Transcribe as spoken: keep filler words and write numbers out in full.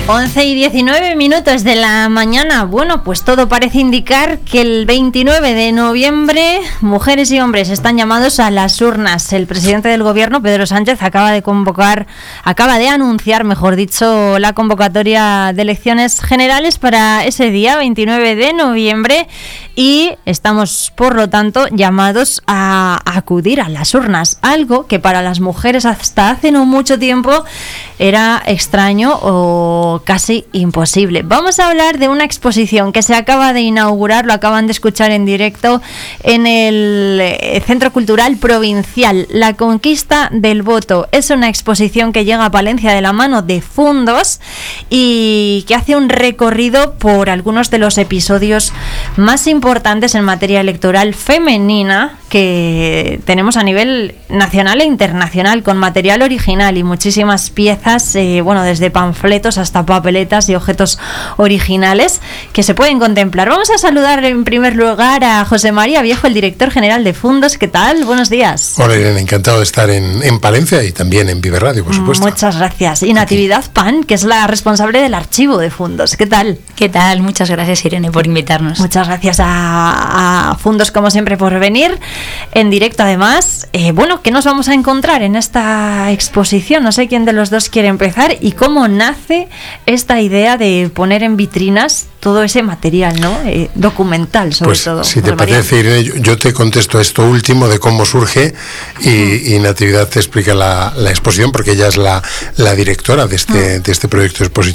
once y diecinueve minutos de la mañana. Bueno, pues todo parece indicar que el veintinueve de noviembre mujeres y hombres están llamados a las urnas. El presidente del gobierno, Pedro Sánchez, acaba de convocar, acaba de anunciar, mejor dicho, la convocatoria de elecciones generales para ese día, veintinueve de noviembre, y estamos, por lo tanto, llamados a acudir a las urnas, algo que para las mujeres hasta hace no mucho tiempo era extraño o casi imposible. Vamos a hablar de una exposición que se acaba de inaugurar, lo acaban de escuchar en directo en el Centro Cultural Provincial, La Conquista del Voto. Es una exposición que llega a Palencia de la mano de Fundos y que hace un recorrido por algunos de los episodios más importantes en materia electoral femenina que tenemos a nivel nacional e internacional, con material original y muchísimas piezas, eh, bueno, desde panfletos hasta papeletas y objetos originales que se pueden contemplar. Vamos a saludar en primer lugar a José María Viejo, el director general de Fundos. ¿Qué tal? Buenos días. Hola, Irene, encantado de estar en, en Palencia y también en Vive Radio, por supuesto. Muchas gracias. Y Natividad Aquí. Pan, que es la responsable del archivo de Fundos. ¿Qué tal? ¿Qué tal? Muchas gracias, Irene, por invitarnos. Muchas gracias a, a Fundos, como siempre, por venir en directo. Además, eh, bueno, ¿qué nos vamos a encontrar en esta exposición? No sé quién de los dos quiere empezar y cómo nace esta idea de poner en vitrinas todo ese material, ¿no? Eh, documental, sobre pues, todo. Si te María. parece, Irene, yo, yo te contesto esto último de cómo surge y, uh-huh. y Natividad te explica la, la exposición, porque ella es la, la directora de este, uh-huh. de este proyecto expositivo.